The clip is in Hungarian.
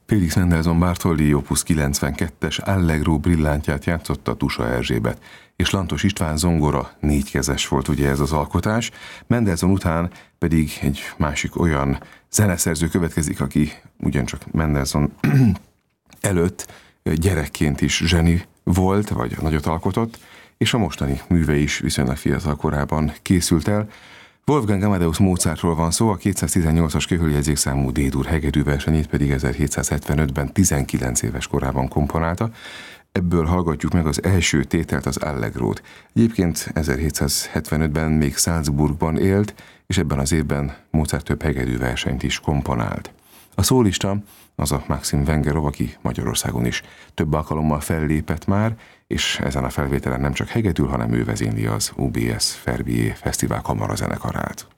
Félix Mendelssohn Bartholdy Opus 92-es Allegro Brillántját játszotta Tusa Erzsébet, és Lantos István zongora, négykezes volt ugye ez az alkotás. Mendelssohn után pedig egy másik olyan zeneszerző következik, aki ugyancsak Mendelssohn előtt gyerekként is zseni volt, vagy nagyot alkotott, és a mostani műve is viszonylag fiatal korában készült el. Wolfgang Amadeus Mozartról van szó, a 218-as köhöljegyzékszámú D-dur hegedű versenyét pedig 1775-ben 19 éves korában komponálta. Ebből hallgatjuk meg az első tételt, az Allegrót. Egyébként 1775-ben még Salzburgban élt, és ebben az évben Mozart több hegedű versenyt is komponált. A szólista az a Maxim Vengerov, aki Magyarországon is több alkalommal fellépett már, és ezen a felvételen nem csak hegedül, hanem ő vezényli az UBS Verbier Fesztivál kamarazenekarát.